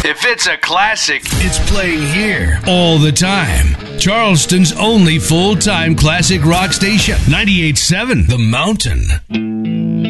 If it's a classic, it's playing here all the time. Charleston's only full-time classic rock station, 98.7 The Mountain.